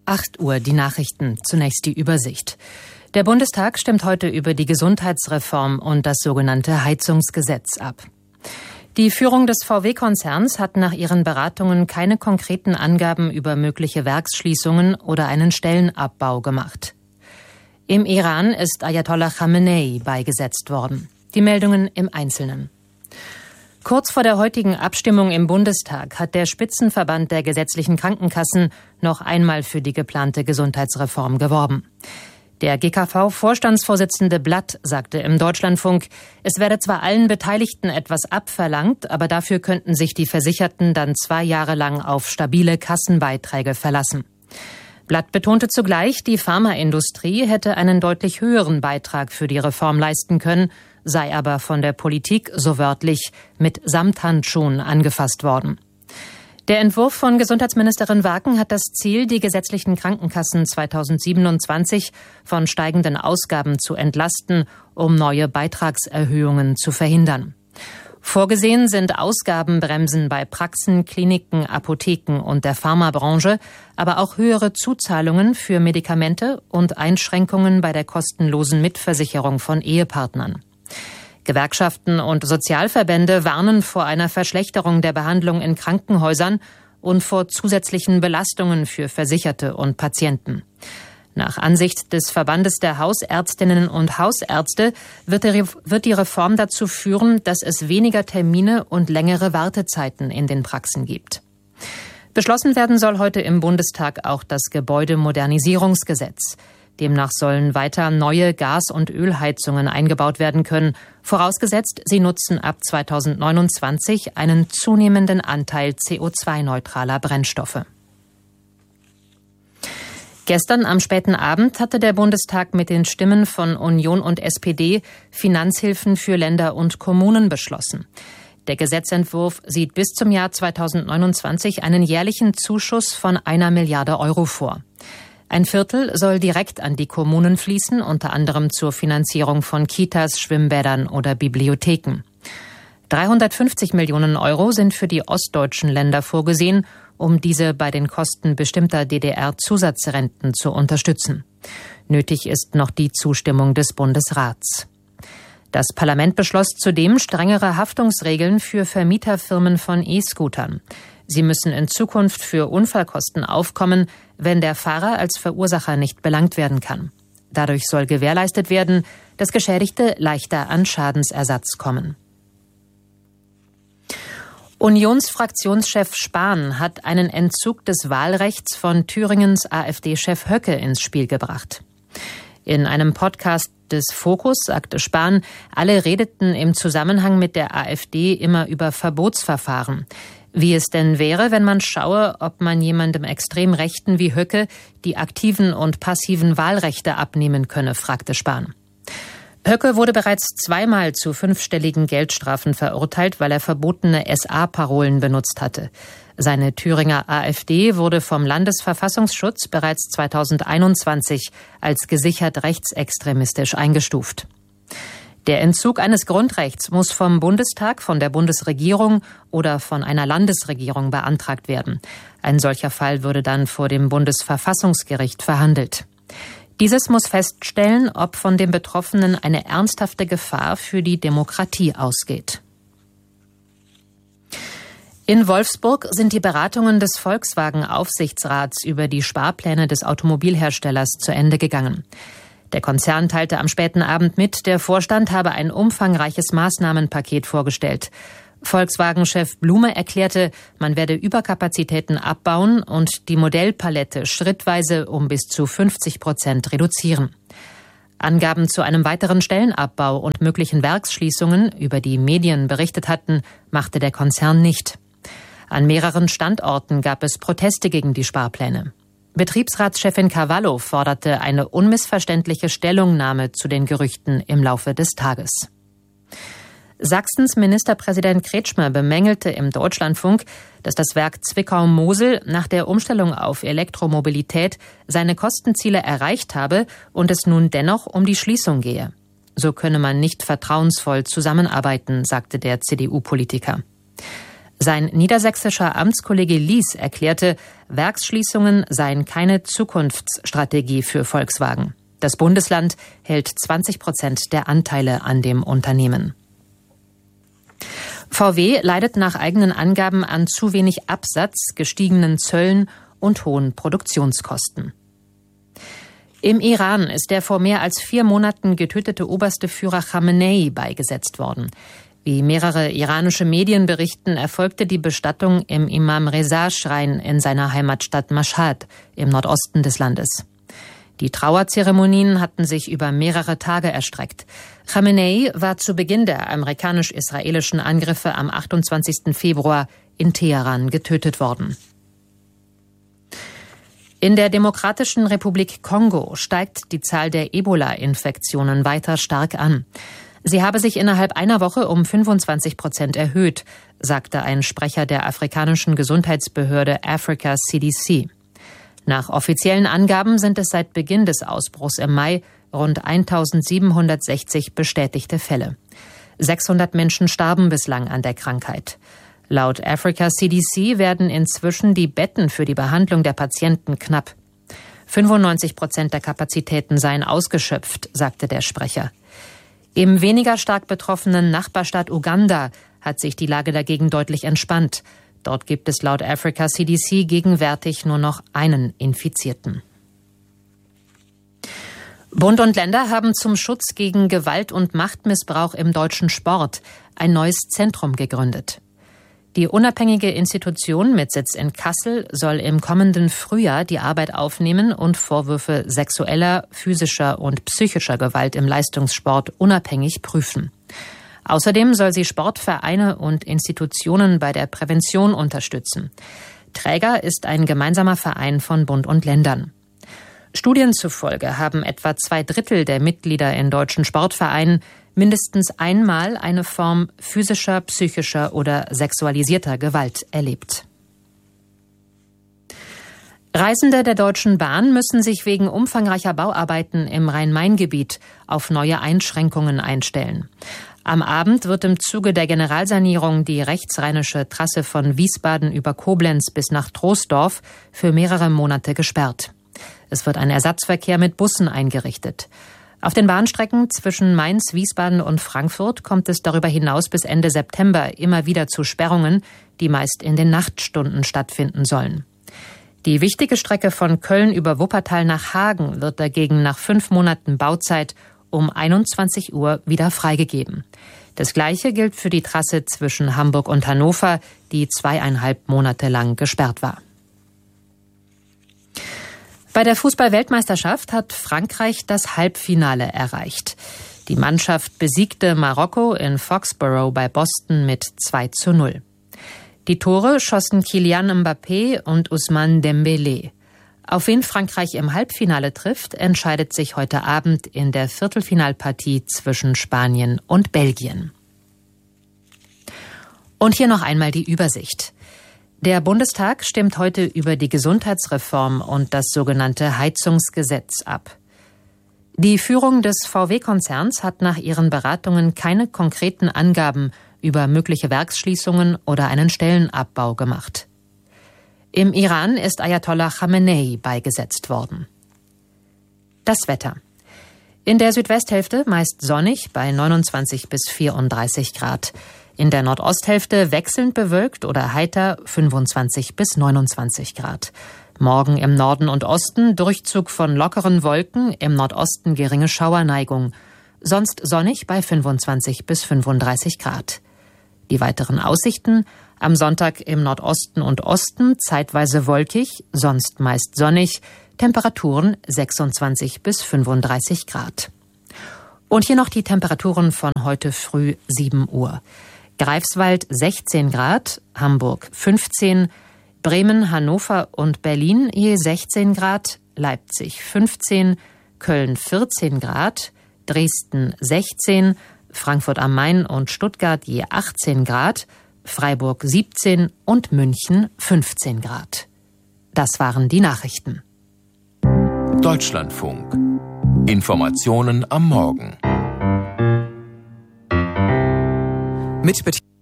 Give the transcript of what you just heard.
8 Uhr die Nachrichten. Zunächst die Übersicht. Der Bundestag stimmt heute über die Gesundheitsreform und das sogenannte Heizungsgesetz ab. Die Führung des VW-Konzerns hat nach ihren Beratungen keine konkreten Angaben über mögliche Werksschließungen oder einen Stellenabbau gemacht. Im Iran ist Ayatollah Khamenei beigesetzt worden. Die Meldungen im Einzelnen. Kurz vor der heutigen Abstimmung im Bundestag hat der Spitzenverband der gesetzlichen Krankenkassen noch einmal für die geplante Gesundheitsreform geworben. Der GKV-Vorstandsvorsitzende Blatt sagte im Deutschlandfunk, es werde zwar allen Beteiligten etwas abverlangt, aber dafür könnten sich die Versicherten dann 2 Jahre lang auf stabile Kassenbeiträge verlassen. Blatt betonte zugleich, die Pharmaindustrie hätte einen deutlich höheren Beitrag für die Reform leisten können, sei aber von der Politik, so wörtlich, mit Samthandschuhen angefasst worden. Der Entwurf von Gesundheitsministerin Waken hat das Ziel, die gesetzlichen Krankenkassen 2027 von steigenden Ausgaben zu entlasten, um neue Beitragserhöhungen zu verhindern. Vorgesehen sind Ausgabenbremsen bei Praxen, Kliniken, Apotheken und der Pharmabranche, aber auch höhere Zuzahlungen für Medikamente und Einschränkungen bei der kostenlosen Mitversicherung von Ehepartnern. Gewerkschaften und Sozialverbände warnen vor einer Verschlechterung der Behandlung in Krankenhäusern und vor zusätzlichen Belastungen für Versicherte und Patienten. Nach Ansicht des Verbandes der Hausärztinnen und Hausärzte wird die Reform dazu führen, dass es weniger Termine und längere Wartezeiten in den Praxen gibt. Beschlossen werden soll heute im Bundestag auch das Gebäudemodernisierungsgesetz. Demnach sollen weiter neue Gas- und Ölheizungen eingebaut werden können, vorausgesetzt, sie nutzen ab 2029 einen zunehmenden Anteil CO2-neutraler Brennstoffe. Gestern am späten Abend hatte der Bundestag mit den Stimmen von Union und SPD Finanzhilfen für Länder und Kommunen beschlossen. Der Gesetzentwurf sieht bis zum Jahr 2029 einen jährlichen Zuschuss von 1 Milliarde Euro vor. Ein Viertel soll direkt an die Kommunen fließen, unter anderem zur Finanzierung von Kitas, Schwimmbädern oder Bibliotheken. 350 Millionen Euro sind für die ostdeutschen Länder vorgesehen, um diese bei den Kosten bestimmter DDR-Zusatzrenten zu unterstützen. Nötig ist noch die Zustimmung des Bundesrats. Das Parlament beschloss zudem strengere Haftungsregeln für Vermieterfirmen von E-Scootern. Sie müssen in Zukunft für Unfallkosten aufkommen, wenn der Fahrer als Verursacher nicht belangt werden kann. Dadurch soll gewährleistet werden, dass Geschädigte leichter an Schadensersatz kommen. Unionsfraktionschef Spahn hat einen Entzug des Wahlrechts von Thüringens AfD-Chef Höcke ins Spiel gebracht. In einem Podcast des Fokus sagte Spahn, alle redeten im Zusammenhang mit der AfD immer über Verbotsverfahren. Wie es denn wäre, wenn man schaue, ob man jemandem extrem Rechten wie Höcke die aktiven und passiven Wahlrechte abnehmen könne, fragte Spahn. Höcke wurde bereits 2-mal zu 5-stelligen Geldstrafen verurteilt, weil er verbotene SA-Parolen benutzt hatte. Seine Thüringer AfD wurde vom Landesverfassungsschutz bereits 2021 als gesichert rechtsextremistisch eingestuft. Der Entzug eines Grundrechts muss vom Bundestag, von der Bundesregierung oder von einer Landesregierung beantragt werden. Ein solcher Fall würde dann vor dem Bundesverfassungsgericht verhandelt. Dieses muss feststellen, ob von dem Betroffenen eine ernsthafte Gefahr für die Demokratie ausgeht. In Wolfsburg sind die Beratungen des Volkswagen-Aufsichtsrats über die Sparpläne des Automobilherstellers zu Ende gegangen. Der Konzern teilte am späten Abend mit, der Vorstand habe ein umfangreiches Maßnahmenpaket vorgestellt. Volkswagen-Chef Blume erklärte, man werde Überkapazitäten abbauen und die Modellpalette schrittweise um bis zu 50% reduzieren. Angaben zu einem weiteren Stellenabbau und möglichen Werksschließungen, über die Medien berichtet hatten, machte der Konzern nicht. An mehreren Standorten gab es Proteste gegen die Sparpläne. Betriebsratschefin Cavallo forderte eine unmissverständliche Stellungnahme zu den Gerüchten im Laufe des Tages. Sachsens Ministerpräsident Kretschmer bemängelte im Deutschlandfunk, dass das Werk Zwickau-Mosel nach der Umstellung auf Elektromobilität seine Kostenziele erreicht habe und es nun dennoch um die Schließung gehe. So könne man nicht vertrauensvoll zusammenarbeiten, sagte der CDU-Politiker. Sein niedersächsischer Amtskollege Lies erklärte, Werksschließungen seien keine Zukunftsstrategie für Volkswagen. Das Bundesland hält 20% der Anteile an dem Unternehmen. VW leidet nach eigenen Angaben an zu wenig Absatz, gestiegenen Zöllen und hohen Produktionskosten. Im Iran ist der vor mehr als 4 Monaten getötete oberste Führer Khamenei beigesetzt worden. Wie mehrere iranische Medien berichten, erfolgte die Bestattung im Imam-Reza-Schrein in seiner Heimatstadt Mashhad im Nordosten des Landes. Die Trauerzeremonien hatten sich über mehrere Tage erstreckt. Khamenei war zu Beginn der amerikanisch-israelischen Angriffe am 28. Februar in Teheran getötet worden. In der Demokratischen Republik Kongo steigt die Zahl der Ebola-Infektionen weiter stark an. Sie habe sich innerhalb einer Woche um 25% erhöht, sagte ein Sprecher der afrikanischen Gesundheitsbehörde Africa CDC. Nach offiziellen Angaben sind es seit Beginn des Ausbruchs im Mai rund 1760 bestätigte Fälle. 600 Menschen starben bislang an der Krankheit. Laut Africa CDC werden inzwischen die Betten für die Behandlung der Patienten knapp. 95% der Kapazitäten seien ausgeschöpft, sagte der Sprecher. Im weniger stark betroffenen Nachbarstaat Uganda hat sich die Lage dagegen deutlich entspannt. Dort gibt es laut Africa CDC gegenwärtig nur noch einen Infizierten. Bund und Länder haben zum Schutz gegen Gewalt- und Machtmissbrauch im deutschen Sport ein neues Zentrum gegründet. Die unabhängige Institution mit Sitz in Kassel soll im kommenden Frühjahr die Arbeit aufnehmen und Vorwürfe sexueller, physischer und psychischer Gewalt im Leistungssport unabhängig prüfen. Außerdem soll sie Sportvereine und Institutionen bei der Prävention unterstützen. Träger ist ein gemeinsamer Verein von Bund und Ländern. Studien zufolge haben etwa 2/3 der Mitglieder in deutschen Sportvereinen mindestens einmal eine Form physischer, psychischer oder sexualisierter Gewalt erlebt. Reisende der Deutschen Bahn müssen sich wegen umfangreicher Bauarbeiten im Rhein-Main-Gebiet auf neue Einschränkungen einstellen. Am Abend wird im Zuge der Generalsanierung die rechtsrheinische Trasse von Wiesbaden über Koblenz bis nach Troisdorf für mehrere Monate gesperrt. Es wird ein Ersatzverkehr mit Bussen eingerichtet. Auf den Bahnstrecken zwischen Mainz, Wiesbaden und Frankfurt kommt es darüber hinaus bis Ende September immer wieder zu Sperrungen, die meist in den Nachtstunden stattfinden sollen. Die wichtige Strecke von Köln über Wuppertal nach Hagen wird dagegen nach 5 Monaten Bauzeit um 21 Uhr wieder freigegeben. Das Gleiche gilt für die Trasse zwischen Hamburg und Hannover, die 2,5 Monate lang gesperrt war. Bei der Fußball-Weltmeisterschaft hat Frankreich das Halbfinale erreicht. Die Mannschaft besiegte Marokko in Foxborough bei Boston mit 2:0. Die Tore schossen Kylian Mbappé und Ousmane Dembélé. Auf wen Frankreich im Halbfinale trifft, entscheidet sich heute Abend in der Viertelfinalpartie zwischen Spanien und Belgien. Und hier noch einmal die Übersicht. Der Bundestag stimmt heute über die Gesundheitsreform und das sogenannte Heizungsgesetz ab. Die Führung des VW-Konzerns hat nach ihren Beratungen keine konkreten Angaben über mögliche Werksschließungen oder einen Stellenabbau gemacht. Im Iran ist Ayatollah Khamenei beigesetzt worden. Das Wetter. In der Südwesthälfte meist sonnig bei 29 bis 34 Grad. In der Nordosthälfte wechselnd bewölkt oder heiter 25 bis 29 Grad. Morgen im Norden und Osten Durchzug von lockeren Wolken, im Nordosten geringe Schauerneigung. Sonst sonnig bei 25 bis 35 Grad. Die weiteren Aussichten: am Sonntag im Nordosten und Osten zeitweise wolkig, sonst meist sonnig, Temperaturen 26 bis 35 Grad. Und hier noch die Temperaturen von heute früh 7 Uhr. Greifswald 16 Grad, Hamburg 15, Bremen, Hannover und Berlin je 16 Grad, Leipzig 15, Köln 14 Grad, Dresden 16, Frankfurt am Main und Stuttgart je 18 Grad, Freiburg 17 und München 15 Grad. Das waren die Nachrichten. Deutschlandfunk. Informationen am Morgen. Mit